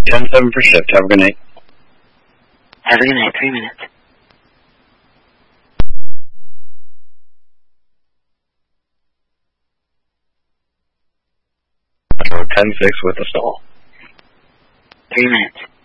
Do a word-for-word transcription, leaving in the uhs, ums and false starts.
ten seven for shift. Have a good night. Have a good night. Three minutes. ten six with a stall. Three minutes.